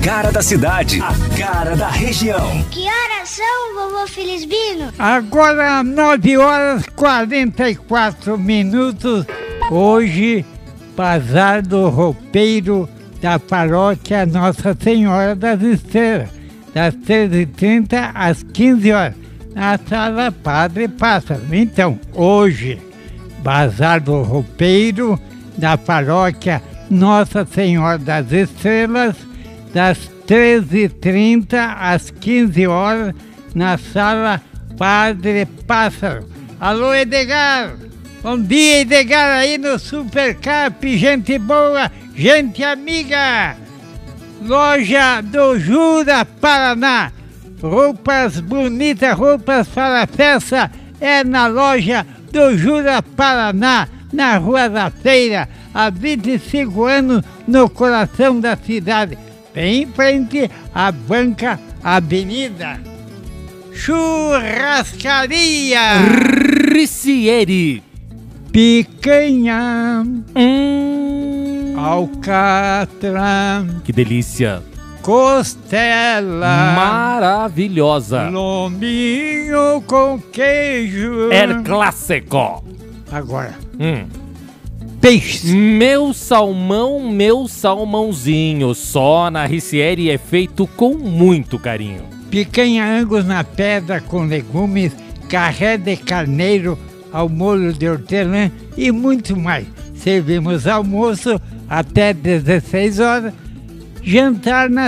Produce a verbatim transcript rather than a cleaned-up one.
cara da cidade, a cara da região. Que horas são, vovô Felisbino? Agora nove horas e quarenta e quatro minutos. Hoje, Bazar do Roupeiro da Paróquia Nossa Senhora das Estrelas, das treze e trinta às quinze horas, na Sala Padre Pássaro. Então, hoje, Bazar do Roupeiro da Paróquia Nossa Senhora das Estrelas, das treze e trinta às quinze horas, na Sala Padre Pássaro. Alô, Edgar! Bom dia, Edgar, aí no Supercap, gente boa, gente amiga! Loja do Jura Paraná, roupas bonitas, roupas para festa, é na loja do Jura Paraná, na Rua da Feira, há vinte e cinco anos, no coração da cidade, bem em frente à Banca Avenida. Churrascaria Ricieri, picanha, hum, alcatra, que delícia, costela maravilhosa, lombinho com queijo. é clássico. Agora, Hum. peixe. Meu salmão, meu salmãozinho, só na Ricieri é feito com muito carinho. Picanha Angus na pedra com legumes, carré de carneiro ao molho de hortelã e muito mais. Servimos almoço até dezesseis horas, jantar na